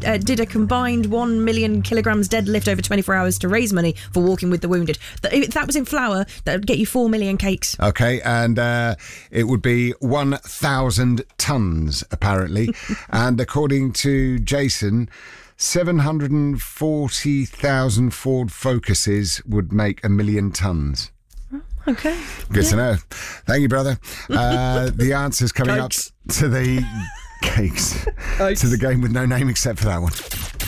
did a combined 1 million kilograms deadlift over 24 hours to raise money for Walking with the Wounded. If that was in flour, that would get you 4 million cakes. Okay, and it would be 1,000 tonnes, apparently. And according to Jason, 740,000 Ford Focuses would make 1 million tonnes. Okay. Good to know. Thank you, brother. The answer's coming up to the cakes. To the game with no name except for that one.